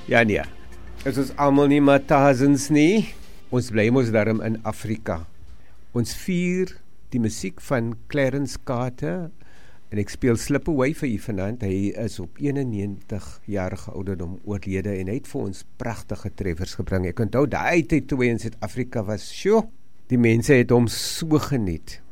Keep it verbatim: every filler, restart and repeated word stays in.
Ja nee, is ons almal nie Matasens nie. Ons bly mos daarom in Afrika. Ons vier die musiek van Clarence Carter en ek speel Slip Away vir u vanaand. Hy is op eenennegentig jarige ouderdom oorlede en hy het vir ons pragtige treffers gebring. Ek onthou daai tyd toe hy in Suid-Afrika was, sjoe, die mense het hom so geniet.